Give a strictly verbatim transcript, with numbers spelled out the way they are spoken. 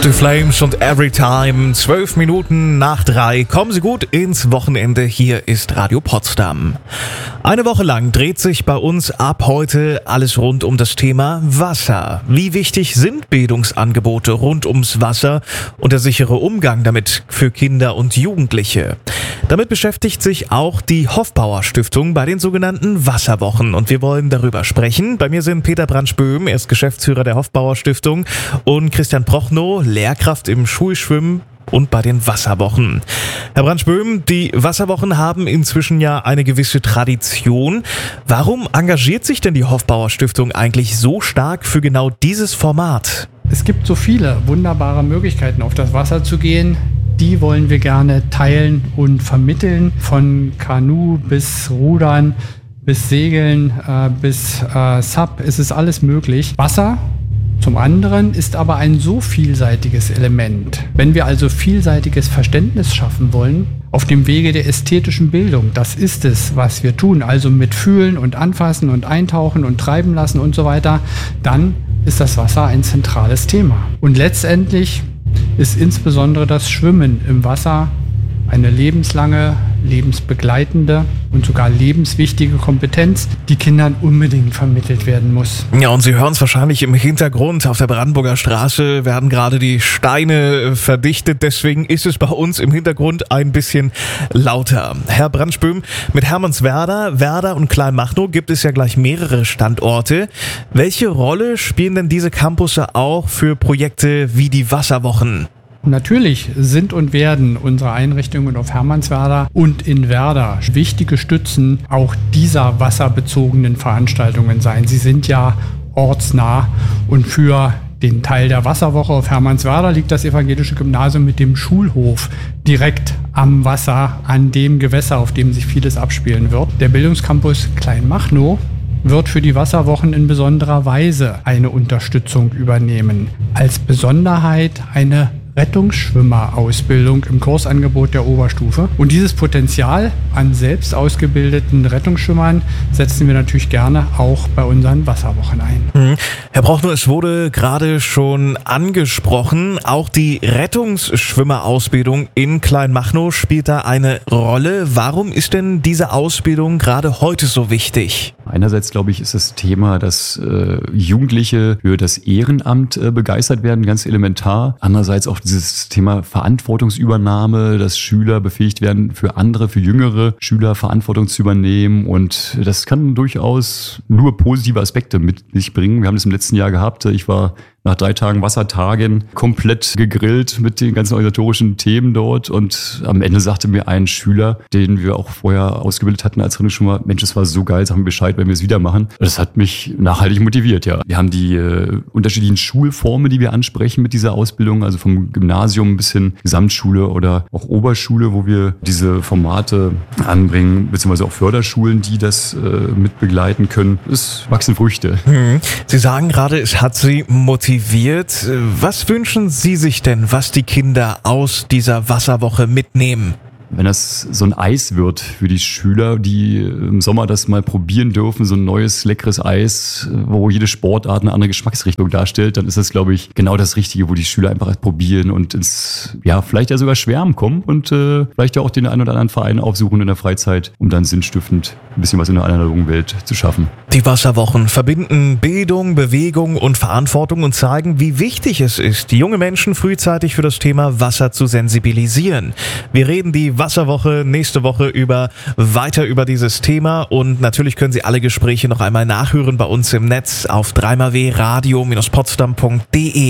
The Flames und Everytime, zwölf Minuten nach drei. Kommen Sie gut ins Wochenende, hier ist Radio Potsdam. Eine Woche lang dreht sich bei uns ab heute alles rund um das Thema Wasser. Wie wichtig sind Bildungsangebote rund ums Wasser und der sichere Umgang damit für Kinder und Jugendliche? Damit beschäftigt sich auch die Hofbauer Stiftung bei den sogenannten Wasserwochen und wir wollen darüber sprechen. Bei mir sind Peter Brandsch-Böhm, er ist Geschäftsführer der Hofbauer Stiftung, und Christian Prochnow, Lehrkraft im Schulschwimmen und bei den Wasserwochen. Herr Brandsch-Böhm, die Wasserwochen haben inzwischen ja eine gewisse Tradition. Warum engagiert sich denn die Hofbauer Stiftung eigentlich so stark für genau dieses Format? Es gibt so viele wunderbare Möglichkeiten, auf das Wasser zu gehen. Die wollen wir gerne teilen und vermitteln. Von Kanu bis Rudern, bis Segeln, äh, bis äh, Sub, es ist alles möglich. Wasser zum anderen ist aber ein so vielseitiges Element. Wenn wir also vielseitiges Verständnis schaffen wollen, auf dem Wege der ästhetischen Bildung, das ist es, was wir tun, also mit Fühlen und Anfassen und Eintauchen und Treiben lassen und so weiter, dann ist das Wasser ein zentrales Thema. Und letztendlich ist insbesondere das Schwimmen im Wasser eine lebenslange, lebensbegleitende und sogar lebenswichtige Kompetenz, die Kindern unbedingt vermittelt werden muss. Ja, und Sie hören es wahrscheinlich im Hintergrund. Auf der Brandenburger Straße werden gerade die Steine verdichtet. Deswegen ist es bei uns im Hintergrund ein bisschen lauter. Herr Brandsch-Böhm, mit Hermannswerder, Werder und Kleinmachnow gibt es ja gleich mehrere Standorte. Welche Rolle spielen denn diese Campusse auch für Projekte wie die Wasserwochen? Natürlich sind und werden unsere Einrichtungen auf Hermannswerder und in Werder wichtige Stützen auch dieser wasserbezogenen Veranstaltungen sein. Sie sind ja ortsnah und für den Teil der Wasserwoche auf Hermannswerder liegt das evangelische Gymnasium mit dem Schulhof direkt am Wasser, an dem Gewässer, auf dem sich vieles abspielen wird. Der Bildungscampus Kleinmachnow wird für die Wasserwochen in besonderer Weise eine Unterstützung übernehmen. Als Besonderheit eine Rettungsschwimmerausbildung im Kursangebot der Oberstufe. Und dieses Potenzial an selbst ausgebildeten Rettungsschwimmern setzen wir natürlich gerne auch bei unseren Wasserwochen ein. Mhm. Herr Prochnow, es wurde gerade schon angesprochen, auch die Rettungsschwimmerausbildung in Kleinmachnow spielt da eine Rolle. Warum ist denn diese Ausbildung gerade heute so wichtig? Einerseits, glaube ich, ist das Thema, dass äh, Jugendliche für das Ehrenamt äh, begeistert werden, ganz elementar. Andererseits auch dieses Thema Verantwortungsübernahme, dass Schüler befähigt werden, für andere, für jüngere Schüler Verantwortung zu übernehmen. Und das kann durchaus nur positive Aspekte mit sich bringen. Wir haben das im letzten Jahr gehabt. Ich war nach drei Tagen Wassertagen komplett gegrillt mit den ganzen organisatorischen Themen dort. Und am Ende sagte mir ein Schüler, den wir auch vorher ausgebildet hatten als Rettungsschwimmer, Mensch, das war so geil, sag mir Bescheid, wenn wir es wieder machen. Das hat mich nachhaltig motiviert, ja. Wir haben die äh, unterschiedlichen Schulformen, die wir ansprechen mit dieser Ausbildung, also vom Gymnasium bis hin Gesamtschule oder auch Oberschule, wo wir diese Formate anbringen, beziehungsweise auch Förderschulen, die das äh, mit begleiten können. Es wachsen Früchte. Hm. Sie sagen gerade, es hat Sie motiviert. Was wünschen Sie sich denn, was die Kinder aus dieser Wasserwoche mitnehmen? Wenn das so ein Eis wird für die Schüler, die im Sommer das mal probieren dürfen, so ein neues, leckeres Eis, wo jede Sportart eine andere Geschmacksrichtung darstellt, dann ist das, glaube ich, genau das Richtige, wo die Schüler einfach probieren und ins, ja, vielleicht ja sogar Schwärmen kommen und äh, vielleicht ja auch den einen oder anderen Verein aufsuchen in der Freizeit, um dann sinnstiftend ein bisschen was in der analogen Welt zu schaffen. Die Wasserwochen verbinden Bildung, Bewegung und Verantwortung und zeigen, wie wichtig es ist, die junge Menschen frühzeitig für das Thema Wasser zu sensibilisieren. Wir reden die Wasserwoche nächste Woche über weiter über dieses Thema und natürlich können Sie alle Gespräche noch einmal nachhören bei uns im Netz auf drei mal w radio Bindestrich potsdam punkt de.